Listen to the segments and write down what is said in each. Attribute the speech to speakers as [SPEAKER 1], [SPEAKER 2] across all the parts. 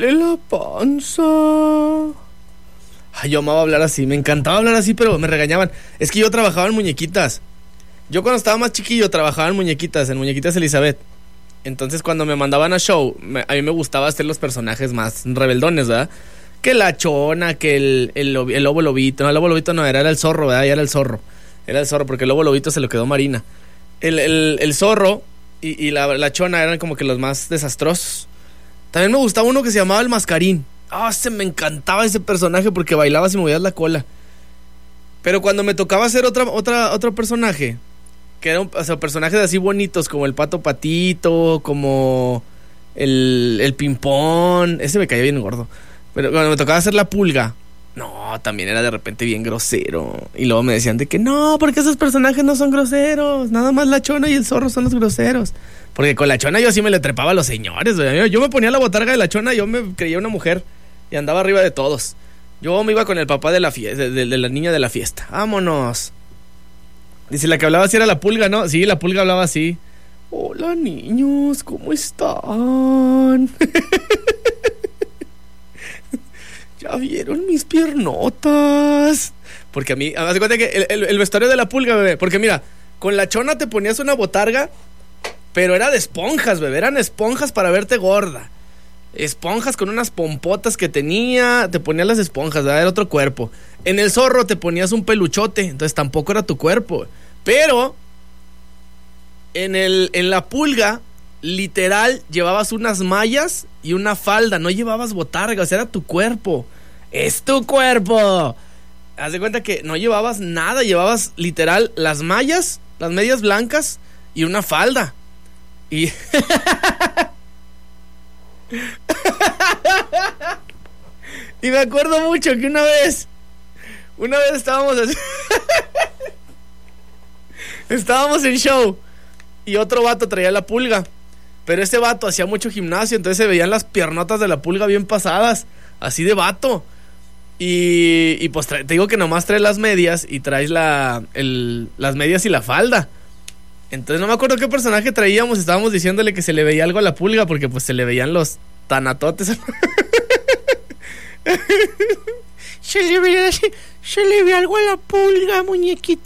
[SPEAKER 1] duele la panza. Ay, yo amaba hablar así, me encantaba hablar así, pero me regañaban. Es que yo trabajaba en muñequitas. Yo cuando estaba más chiquillo trabajaba en muñequitas Elizabeth. Entonces cuando me mandaban a show, a mí me gustaba hacer los personajes más rebeldones, ¿verdad? Que la chona, que el lobo lobito. No, el lobo lobito no, era el zorro, ¿verdad? Ya era el zorro. Era el zorro, porque el lobo lobito se lo quedó Marina. El zorro y la chona eran como que los más desastrosos. También me gustaba uno que se llamaba el mascarín. Me encantaba ese personaje porque bailaba si movías la cola. Pero cuando me tocaba hacer otro personaje, que eran personajes así bonitos, como el Pato Patito, como el Pimpón, ese me caía bien gordo. Pero cuando me tocaba hacer la Pulga, no, también era de repente bien grosero. Y luego me decían de que no, porque esos personajes no son groseros, nada más la chona y el zorro son los groseros. Porque con la chona yo sí me le trepaba a los señores, güey. Yo me ponía la botarga de la chona, yo me creía una mujer y andaba arriba de todos. Yo me iba con el papá de la fiesta, de la niña de la fiesta. Vámonos. Dice, la que hablaba así era la Pulga, ¿no? Sí, la Pulga hablaba así. Hola, niños, ¿cómo están? ¿Ya vieron mis piernotas? Porque a mí, haz de cuenta que el vestuario de la Pulga, bebé. Porque mira, con la chona te ponías una botarga, pero era de esponjas, bebé. Eran esponjas para verte gorda. Esponjas con unas pompotas que tenía. Te ponías las esponjas, ¿verdad? Era otro cuerpo. En el zorro te ponías un peluchote, entonces tampoco era tu cuerpo. Pero en la Pulga, literal, llevabas unas mallas y una falda. No llevabas botarga, o sea, era tu cuerpo. ¡Es tu cuerpo! Haz de cuenta que no llevabas nada. Llevabas literal las mallas, las medias blancas y una falda. Y y me acuerdo mucho que una vez estábamos estábamos en show y otro vato traía la Pulga, pero ese vato hacía mucho gimnasio, entonces se veían las piernotas de la Pulga bien pasadas, así de vato. Y pues te digo que nomás traes las medias y traes las medias y la falda. Entonces no me acuerdo qué personaje traíamos. Estábamos diciéndole que se le veía algo a la Pulga, porque pues se le veían los tanatotes. se le ve algo a la Pulga, muñequita.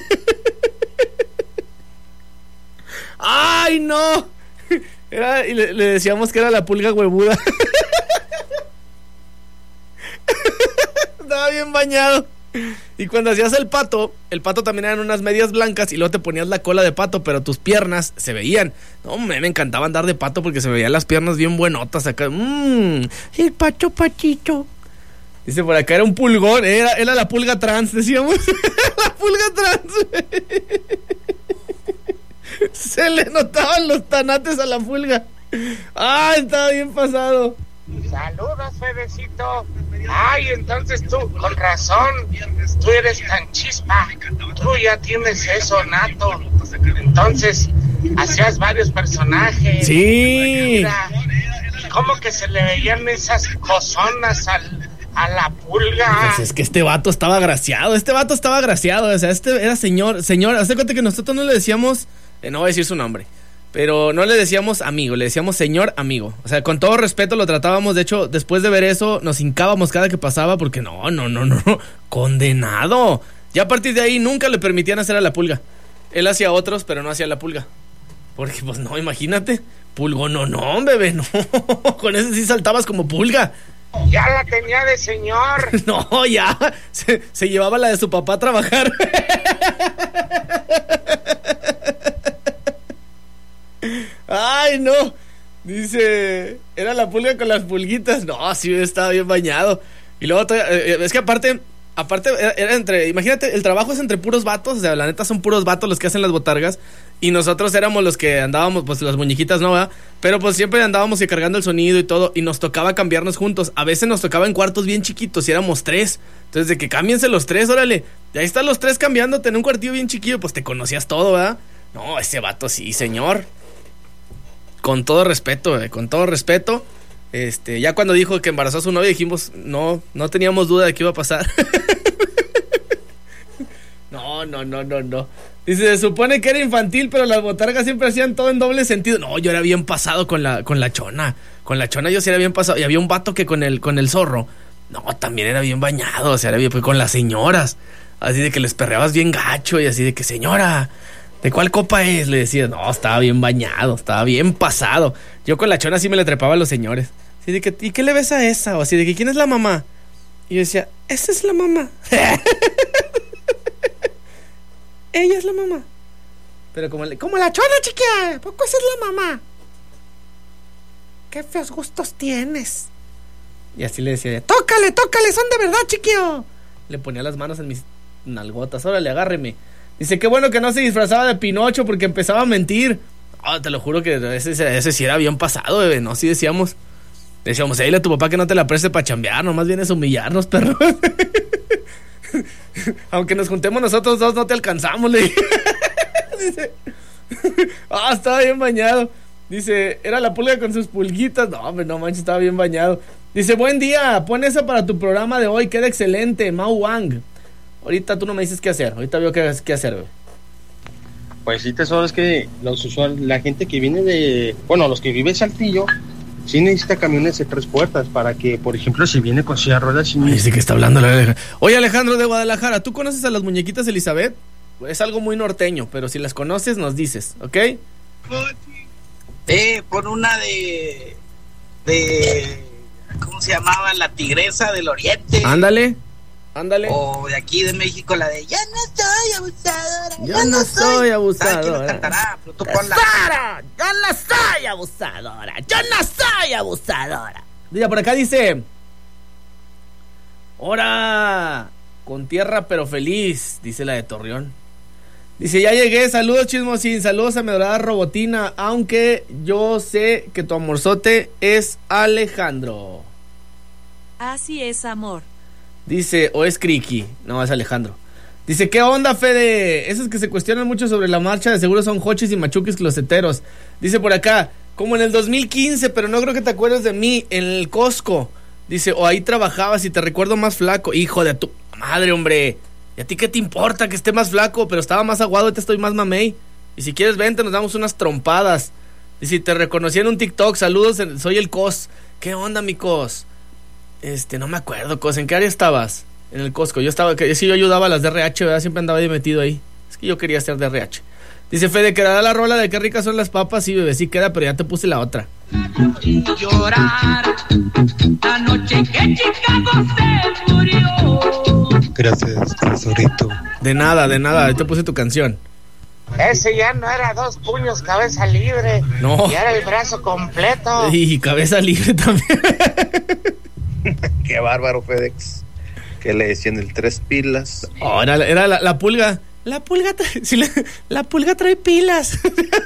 [SPEAKER 1] ¡Ay, no! Y le decíamos que era la Pulga huevuda. Estaba bien bañado. Y cuando hacías el pato también eran unas medias blancas y luego te ponías la cola de pato, pero tus piernas se veían. No, me encantaba andar de pato porque se veían las piernas bien buenotas acá. El pato patito. Dice por acá, era un pulgón, era la Pulga trans, decíamos. La Pulga trans. Se le notaban los tanates a la Pulga. Estaba bien pasado.
[SPEAKER 2] Saludos, Fedecito. Ay, entonces tú, con razón, tú eres tan chispa. Tú ya tienes eso nato. Entonces, hacías varios personajes.
[SPEAKER 1] Sí.
[SPEAKER 2] Mira, ¿cómo que se le veían esas cozonas a la Pulga?
[SPEAKER 1] Pues es que este vato estaba agraciado. O sea, este era señor. Hazte cuenta que nosotros no le decíamos, no voy a decir su nombre, pero no le decíamos amigo, le decíamos señor amigo. O sea, con todo respeto lo tratábamos. De hecho, después de ver eso, nos hincábamos cada que pasaba porque no. Condenado. Ya a partir de ahí nunca le permitían hacer a la Pulga. Él hacía otros, pero no hacía la Pulga. Porque, pues no, imagínate. Pulgo, no, bebé, no. Con ese sí saltabas como Pulga.
[SPEAKER 2] Ya la tenía de señor.
[SPEAKER 1] No, ya. Se llevaba la de su papá a trabajar. Ay, no. Dice, era la Pulga con las pulguitas. No, sí, estaba bien bañado. Y luego es que aparte era entre, imagínate, el trabajo es entre puros vatos. O sea, la neta son puros vatos los que hacen las botargas. Y nosotros éramos los que andábamos, pues las muñequitas, ¿no? ¿Verdad? Pero pues siempre andábamos y cargando el sonido y todo. Y nos tocaba cambiarnos juntos. A veces nos tocaba en cuartos bien chiquitos y éramos 3. Entonces de que cámbiense los 3, órale. Y ahí están los 3 cambiándote en un cuartillo bien chiquillo. Pues te conocías todo, ¿verdad? No, ese vato sí, señor. Con todo respeto, con todo respeto. Ya cuando dijo que embarazó a su novia, dijimos, no teníamos duda de que iba a pasar. No. Dice, se supone que era infantil, pero las botargas siempre hacían todo en doble sentido. No, yo era bien pasado con la chona. Con la chona yo sí era bien pasado. Y había un vato que con el zorro, no, también era bien bañado. O sea, era bien, pues, con las señoras. Así de que les perreabas bien gacho. Y así de que, señora, ¿de cuál copa es? Le decía, no, estaba bien bañado, estaba bien pasado. Yo con la chona sí me le trepaba a los señores. Así de que, ¿y qué le ves a esa? O así de que, ¿quién es la mamá? Y yo decía, esa es la mamá. Ella es la mamá. Pero como la chona, chiquilla, ¿poco esa es la mamá? Qué feos gustos tienes. Y así le decía, tócale, son de verdad, chiquillo. Le ponía las manos en mis nalgotas, órale, agárreme. Dice, qué bueno que no se disfrazaba de Pinocho porque empezaba a mentir. Oh, te lo juro que ese sí era bien pasado, bebé, ¿no? Sí decíamos, dile a tu papá que no te la preste para chambear, nomás vienes a humillarnos, perro. Aunque nos juntemos nosotros dos, no te alcanzamos, le dije. Dice, estaba bien bañado. Dice, era la pulga con sus pulguitas. No, hombre, no manches, estaba bien bañado. Dice, buen día, pon esa para tu programa de hoy, queda excelente, Mau Wang. Ahorita tú no me dices qué hacer, ahorita veo qué hacer, güey.
[SPEAKER 3] Pues sí, tesoro, es que la gente que viene los que viven en Saltillo, sí necesita camiones de 3 puertas para que, por ejemplo, si viene con silla de ruedas...
[SPEAKER 1] Ay, sí que está hablando la Alejandro. Oye, Alejandro de Guadalajara, ¿tú conoces a las muñequitas Elizabeth? Es algo muy norteño, pero si las conoces, nos dices, ¿ok?
[SPEAKER 4] Pon una de ¿cómo se llamaba? La Tigresa del Oriente.
[SPEAKER 1] Ándale.
[SPEAKER 4] O de aquí de México, la de yo no soy abusadora.
[SPEAKER 1] Yo no soy abusadora.
[SPEAKER 4] ¿Sabes quién nos cantará? Pero tú ponla.
[SPEAKER 1] Yo no soy abusadora. Yo no soy abusadora. Mira, por acá dice, ¡hora! Con tierra pero feliz, dice la de Torreón. Dice, ya llegué, saludos chismosín, saludos a mi adorada Robotina, aunque yo sé que tu amorzote es Alejandro.
[SPEAKER 5] Así es, amor.
[SPEAKER 1] Dice, o es Kriki, no, es Alejandro. Dice, ¿qué onda, Fede? Esos que se cuestionan mucho sobre la marcha de seguro son hochis y machuquis closeteros. Dice por acá, como en el 2015, pero no creo que te acuerdes de mí, en el Costco. Dice, o ahí trabajabas y te recuerdo más flaco. Hijo de tu madre, hombre. ¿Y a ti qué te importa que esté más flaco? Pero estaba más aguado, ahorita estoy más mamey. Y si quieres, vente, nos damos unas trompadas. Y si te reconocí en un TikTok, saludos, soy el Cos. ¿Qué onda, mi Cos? No me acuerdo, Cos, ¿en qué área estabas? En el Costco. Yo ayudaba a las DRH, ¿verdad? Siempre andaba ahí metido ahí. Es que yo quería ser DRH. Dice Fede, ¿quedará la rola de qué ricas son las papas? Sí, bebé, sí queda, pero ya te puse la otra.
[SPEAKER 6] Llorar la noche que Chicago se murió.
[SPEAKER 7] Gracias, tesorito.
[SPEAKER 1] De nada, ahí te puse tu canción.
[SPEAKER 2] Ese ya no era 2 puños, cabeza libre.
[SPEAKER 1] No.
[SPEAKER 2] Ya era el brazo completo.
[SPEAKER 1] Y cabeza libre también.
[SPEAKER 7] Qué bárbaro, FedEx. Que le decían el 3 pilas.
[SPEAKER 1] Oh, era la pulga. La pulga trae pilas.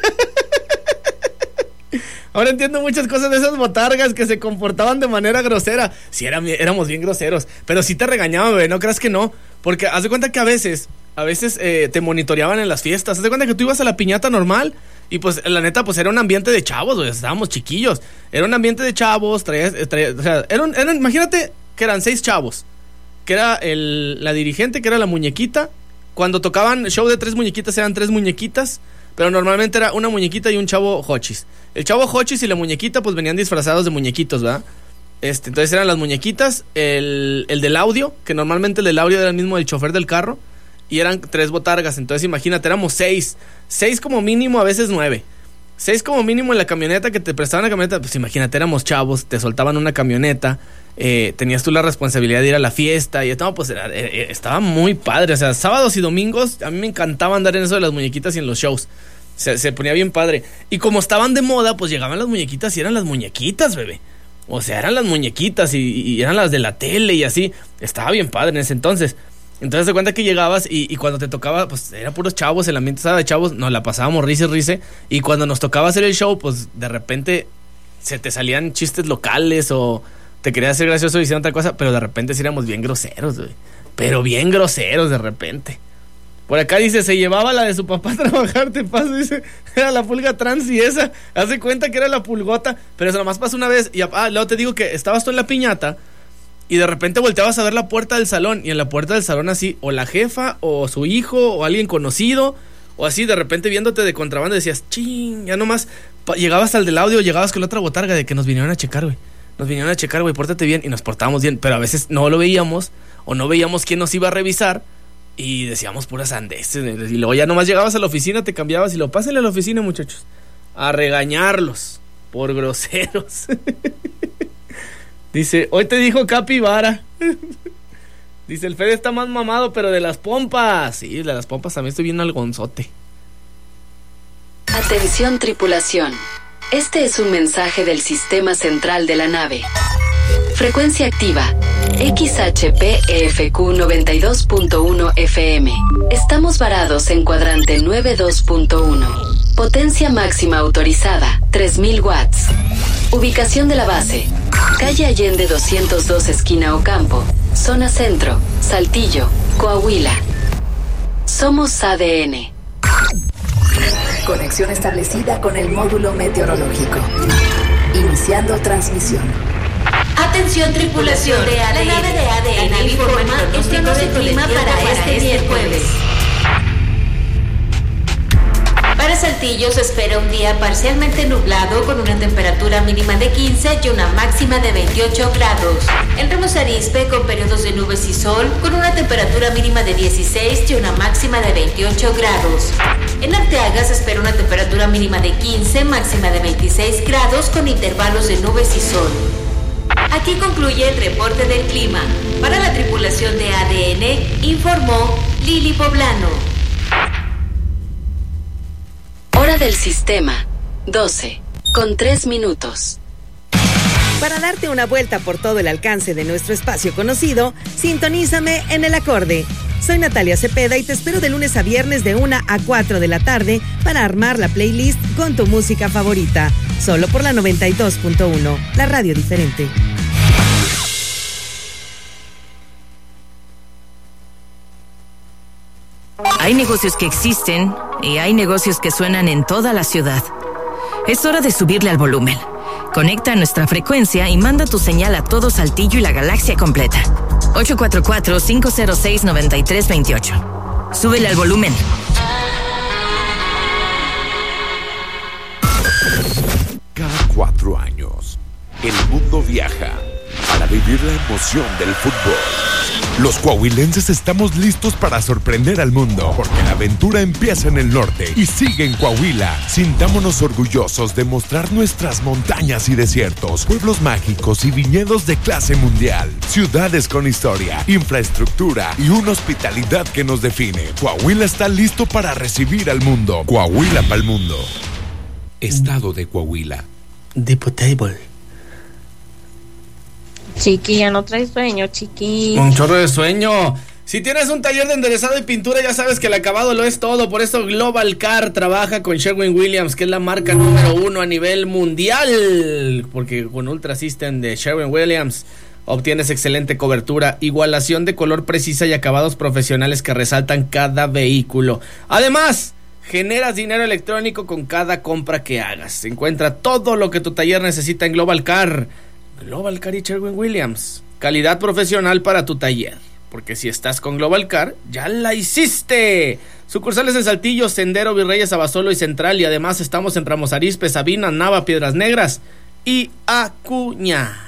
[SPEAKER 1] Ahora entiendo muchas cosas de esas botargas que se comportaban de manera grosera. Sí, éramos bien groseros, pero sí te regañaban, bebé, no creas que no. Porque haz de cuenta que a veces te monitoreaban en las fiestas. Haz de cuenta que tú ibas a la piñata normal y pues la neta pues era un ambiente de chavos, güey, estábamos chiquillos. Era un ambiente de chavos, o sea, imagínate que eran 6 chavos. Que era la dirigente, que era la muñequita. Cuando tocaban show de 3 muñequitas eran 3 muñequitas, pero normalmente era una muñequita y un chavo hochis. El chavo hochis y la muñequita pues venían disfrazados de muñequitos, ¿verdad? Entonces eran las muñequitas, el del audio, que normalmente el del audio era el mismo del chofer del carro, y eran 3 botargas. Entonces imagínate, éramos 6 como mínimo, a veces 9. 6 como mínimo en la camioneta, que te prestaban la camioneta. Pues imagínate, éramos chavos, te soltaban una camioneta, tenías tú la responsabilidad de ir a la fiesta, y pues estaba muy padre. O sea, sábados y domingos a mí me encantaba andar en eso de las muñequitas y en los shows. Se ponía bien padre. Y como estaban de moda, pues llegaban las muñequitas y eran las muñequitas, bebé. O sea, eran las muñequitas y eran las de la tele y así. Estaba bien padre en ese entonces. Entonces te cuenta que llegabas y cuando te tocaba, pues era puros chavos, el ambiente estaba de chavos, nos la pasábamos rice. Y cuando nos tocaba hacer el show, pues de repente se te salían chistes locales o te querías hacer gracioso y hicieron otra cosa, pero de repente sí éramos bien groseros, güey. Pero bien groseros de repente. Por acá dice, se llevaba la de su papá a trabajar, te paso, dice, era la pulga trans y esa, hace cuenta que era la pulgota, pero eso nomás pasó una vez y luego te digo que estabas tú en la piñata y de repente volteabas a ver la puerta del salón y en la puerta del salón así, o la jefa, o su hijo, o alguien conocido, O así, de repente viéndote de contrabando decías, ching, ya nomás llegabas al del audio, llegabas con la otra botarga de que nos vinieron a checar, güey. Nos vinieron a checar, güey, pórtate bien. Y nos portábamos bien, pero a veces no lo veíamos o no veíamos quién nos iba a revisar y decíamos puras sandeces. Y luego ya nomás llegabas a la oficina, te cambiabas y lo pásenle a la oficina, muchachos, a regañarlos por groseros. Dice, hoy te dijo capibara. Dice, el Fede está más mamado, pero de las pompas. Sí, de las pompas también estoy bien algonzote.
[SPEAKER 8] Atención tripulación. Este es un mensaje del sistema central de la nave. Frecuencia activa. XHPEFQ 92.1 FM. Estamos varados en cuadrante 92.1. Potencia máxima autorizada, 3000 watts. Ubicación de la base. Calle Allende 202 esquina Ocampo. Zona Centro, Saltillo, Coahuila. Somos ADN.
[SPEAKER 9] Conexión establecida con el módulo meteorológico. Iniciando transmisión.
[SPEAKER 10] Atención tripulación de ADN. La nave de ADN informa el pronóstico de clima para este miércoles. Para Saltillo se espera un día parcialmente nublado con una temperatura mínima de 15 y una máxima de 28 grados. En Ramos Arizpe con periodos de nubes y sol con una temperatura mínima de 16 y una máxima de 28 grados. En Arteaga se espera una temperatura mínima de 15, máxima de 26 grados con intervalos de nubes y sol. Aquí concluye el reporte del clima. Para la tripulación de ADN informó Lili Poblano.
[SPEAKER 8] Hora del sistema, 12:03.
[SPEAKER 11] Para darte una vuelta por todo el alcance de nuestro espacio conocido, sintonízame en el acorde. Soy Natalia Cepeda y te espero de lunes a viernes de 1 a 4 de la tarde para armar la playlist con tu música favorita. Solo por la 92.1, la radio diferente.
[SPEAKER 12] Hay negocios que existen y hay negocios que suenan en toda la ciudad. Es hora de subirle al volumen. Conecta a nuestra frecuencia y manda tu señal a todo Saltillo y la galaxia completa. 844-506-9328. Súbele al volumen.
[SPEAKER 13] Cada 4 años, el mundo viaja para vivir la emoción del fútbol. Los coahuilenses estamos listos para sorprender al mundo, porque la aventura empieza en el norte y sigue en Coahuila. Sintámonos orgullosos de mostrar nuestras montañas y desiertos, pueblos mágicos y viñedos de clase mundial, ciudades con historia, infraestructura y una hospitalidad que nos define. Coahuila está listo para recibir al mundo. Coahuila para el mundo. Estado de Coahuila.
[SPEAKER 1] The Potable.
[SPEAKER 14] Chiqui, ya no traes sueño, chiqui.
[SPEAKER 1] Un chorro de sueño. Si tienes un taller de enderezado y pintura, ya sabes que el acabado lo es todo. Por eso Global Car trabaja con Sherwin-Williams, que es la marca número 1 a nivel mundial. Porque con Ultra System de Sherwin-Williams obtienes excelente cobertura, igualación de color precisa y acabados profesionales que resaltan cada vehículo. Además, generas dinero electrónico con cada compra que hagas. Encuentra todo lo que tu taller necesita en Global Car. Global Car y Sherwin-Williams. Calidad profesional para tu taller. Porque si estás con Global Car, ¡ya la hiciste! Sucursales en Saltillo, Sendero, Virreyes, Abasolo y Central. Y además estamos en Ramos Arizpe, Sabina, Nava, Piedras Negras y Acuña.